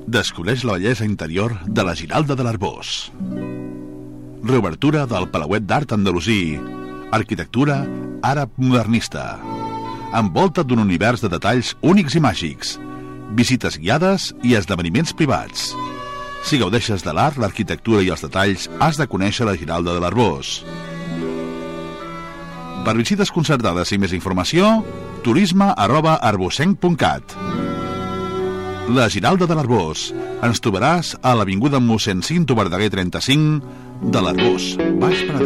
Descobreix la bellesa interior de la Giralda de l'Arboç. Reobertura del Palauet d'Art Andalusí. Arquitectura àrab modernista. Envolta't d'un univers de detalls únics i màgics. Visites guiades i esdeveniments privats. Si gaudeixes de l'art, l'arquitectura i els detalls, has de conèixer la Giralda de l'Arboç. Per visites concertades i més informació, turisme@arbocenc.cat. La Giralda de l'Arboç. Ens trobaràs a l'avinguda Mossèn Cinto Verdaguer 35 de l'Arboç, Baix Penedès.